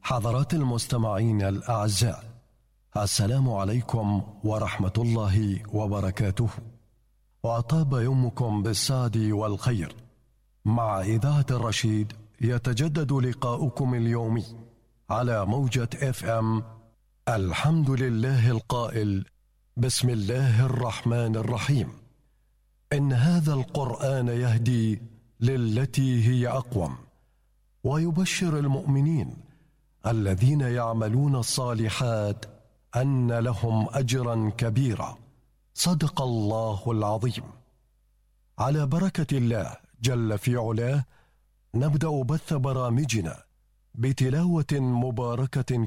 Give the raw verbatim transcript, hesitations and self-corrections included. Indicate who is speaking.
Speaker 1: حضرات المستمعين الأعزاء، السلام عليكم ورحمة الله وبركاته، وأطاب يومكم بالسعد والخير. مع إذاعة الرشيد يتجدد لقاؤكم اليومي على موجة اف ام. الحمد لله القائل: بسم الله الرحمن الرحيم، إن هذا القرآن يهدي للتي هي أقوم، ويبشر المؤمنين الذين يعملون الصالحات أن لهم أجرا كبيرا. صدق الله العظيم. على بركة الله جل في علاه نبدأ بث برامجنا بتلاوة مباركة